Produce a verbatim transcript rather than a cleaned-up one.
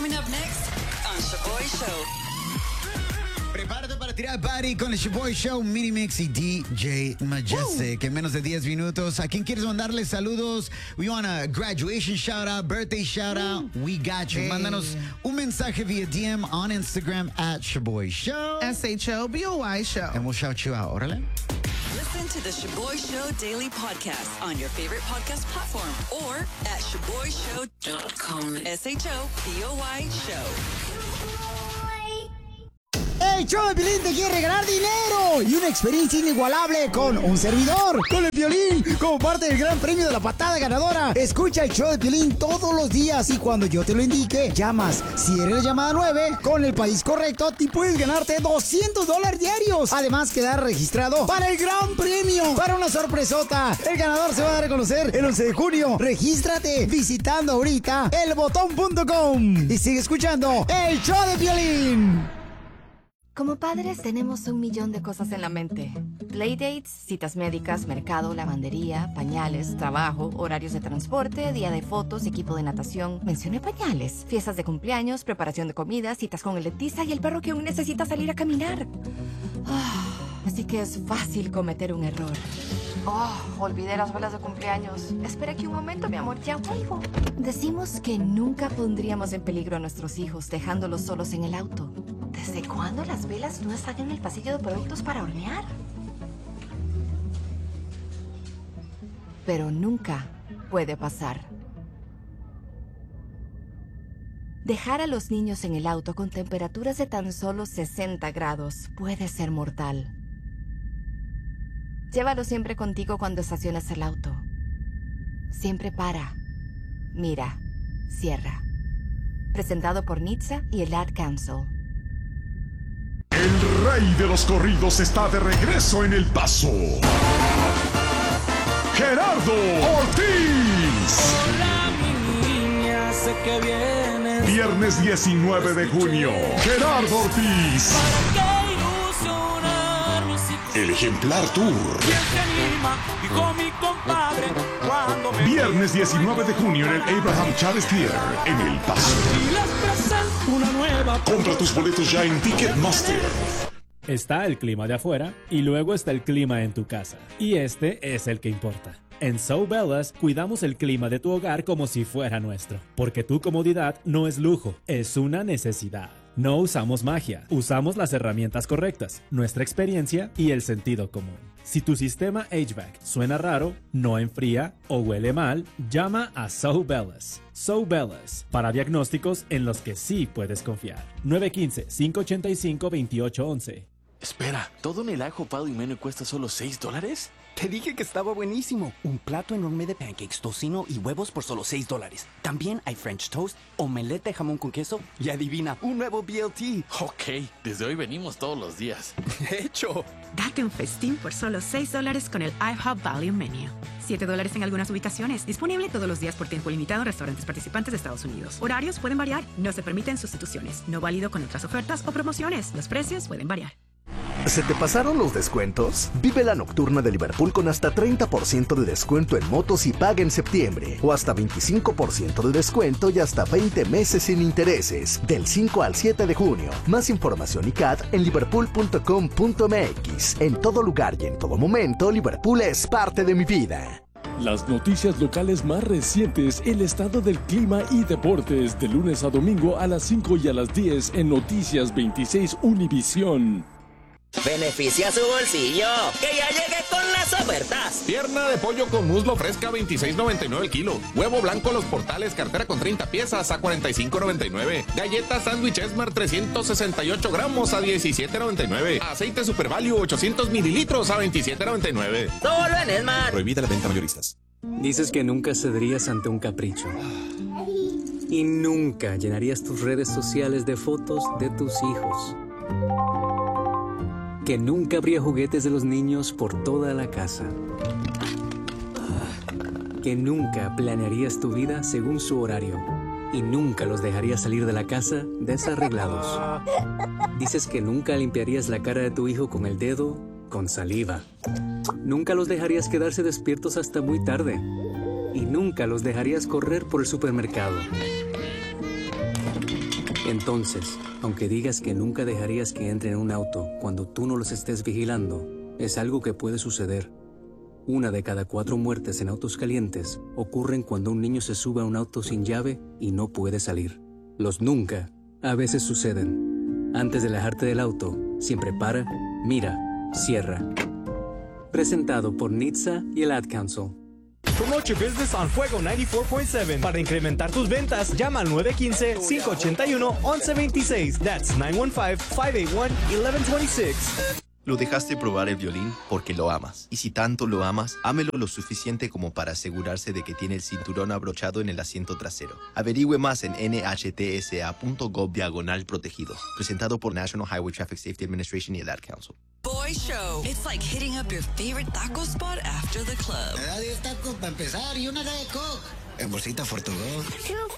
Coming up next on Shaboy Show. Prepárate para tirar party con el Shaboy Show, Mini Mix y D J Majestic. En menos de diez minutos, ¿a quién quieres mandarle saludos? We want a graduation shout out, birthday shout out. We got you. Hey. Mándanos un mensaje via D M on Instagram at Shaboy Show. S H O B O Y Show. And we'll shout you out. Órale. Listen to the Shaboy Show Daily Podcast on your favorite podcast platform or at shaboy show dot com. S H O B O Y Show. El show de Piolín te quiere regalar dinero y una experiencia inigualable con un servidor, con el Piolín, como parte del gran premio de la patada ganadora. Escucha el show de Piolín todos los días y cuando yo te lo indique, llamas. Si eres la llamada nueve, con el país correcto, te puedes ganarte doscientos dólares diarios. Además, quedar registrado para el gran premio, para una sorpresota. El ganador se va a dar a conocer el once de junio. Regístrate visitando ahorita el botón punto com y sigue escuchando el show de Piolín. Como padres tenemos un millón de cosas en la mente. Playdates, citas médicas, mercado, lavandería, pañales, trabajo, horarios de transporte, día de fotos, equipo de natación. Mencioné pañales. Fiestas de cumpleaños, preparación de comida, citas con el dentista y el perro que aún necesita salir a caminar. Ah, así que es fácil cometer un error. Oh, olvidé las velas de cumpleaños. Espera aquí un momento, mi amor, ya vuelvo. Decimos que nunca pondríamos en peligro a nuestros hijos dejándolos solos en el auto. ¿Desde cuándo las velas no están en el pasillo de productos para hornear? Pero nunca puede pasar. Dejar a los niños en el auto con temperaturas de tan solo sesenta grados puede ser mortal. Llévalo siempre contigo cuando estaciones el auto. Siempre para, mira, cierra. Presentado por N H T S A y el Ad Council. El rey de los corridos está de regreso en El Paso. Gerardo Ortiz. Hola, mi niña, sé que vienes. Viernes diecinueve de junio. Gerardo Ortiz. ¿Para qué ilusionarme si El Ejemplar Tour. ¿Quién se anima? Dijo mi compadre cuando me Viernes diecinueve de junio en el Abraham Chávez Theater en El Paso. y les presento una nueva. Compra tus boletos ya en Ticketmaster. Está el clima de afuera y luego está el clima en tu casa. Y este es el que importa. En So Bellas cuidamos el clima de tu hogar como si fuera nuestro. Porque tu comodidad no es lujo, es una necesidad. No usamos magia, usamos las herramientas correctas, nuestra experiencia y el sentido común. Si tu sistema H V A C suena raro, no enfría o huele mal, llama a So Bellas. So Bellas, para diagnósticos en los que sí puedes confiar. nueve uno cinco, cinco ocho cinco, dos ocho uno uno. Espera, ¿todo en el ajo pado y menú cuesta solo seis dólares? Te dije que estaba buenísimo. Un plato enorme de pancakes, tocino y huevos por solo seis dólares. También hay French toast, omelette de jamón con queso y adivina, un nuevo B L T. Ok, desde hoy venimos todos los días. ¡Hecho! Date un festín por solo seis dólares con el IHOP Value Menu. siete dólares en algunas ubicaciones. Disponible todos los días por tiempo limitado en restaurantes participantes de Estados Unidos. Horarios pueden variar. No se permiten sustituciones. No válido con otras ofertas o promociones. Los precios pueden variar. ¿Se te pasaron los descuentos? Vive la nocturna de Liverpool con hasta treinta por ciento de descuento en motos y paga en septiembre. O hasta veinticinco por ciento de descuento y hasta veinte meses sin intereses. Del cinco al siete de junio. Más información y C A T en liverpool punto com punto m x. En todo lugar y en todo momento, Liverpool es parte de mi vida. Las noticias locales más recientes, el estado del clima y deportes, de lunes a domingo a las cinco y a las diez en Noticias veintiséis Univisión. Beneficia su bolsillo, que ya llegué con las ofertas. Pierna de pollo con muslo fresca a veintiséis noventa y nueve el kilo. Huevo blanco Los Portales, cartera con treinta piezas a cuarenta y cinco noventa y nueve. Galletas sándwich Esmar trescientos sesenta y ocho gramos a diecisiete noventa y nueve. Aceite Super Value ochocientos mililitros a veintisiete noventa y nueve. Solo en Esmar. Prohibida la venta mayoristas. Dices que nunca cederías ante un capricho. Y nunca llenarías tus redes sociales de fotos de tus hijos. Que nunca habría juguetes de los niños por toda la casa. Que nunca planearías tu vida según su horario. Y nunca los dejarías salir de la casa desarreglados. Dices que nunca limpiarías la cara de tu hijo con el dedo con saliva. Nunca los dejarías quedarse despiertos hasta muy tarde. Y nunca los dejarías correr por el supermercado. Entonces, aunque digas que nunca dejarías que entren en un auto cuando tú no los estés vigilando, es algo que puede suceder. Una de cada cuatro muertes en autos calientes ocurren cuando un niño se sube a un auto sin llave y no puede salir. Los nunca a veces suceden. Antes de alejarte del auto, siempre para, mira, cierra. Presentado por N H T S A y el Ad Council. Promote your business on Fuego noventa y cuatro punto siete. Para incrementar tus ventas, llama al nueve uno cinco, cinco ocho uno, once veintiséis. That's nueve uno cinco, cinco ocho uno, once veintiséis. Lo dejaste probar el violín porque lo amas. Y si tanto lo amas, ámelo lo suficiente como para asegurarse de que tiene el cinturón abrochado en el asiento trasero. Averigüe más en N H T S A punto gov diagonal protegidos. Presentado por National Highway Traffic Safety Administration y el Ad Council. Boy Show. It's like hitting up your favorite taco spot after the club. Me da diez tacos para empezar y una de coke. En bolsita Fortugol.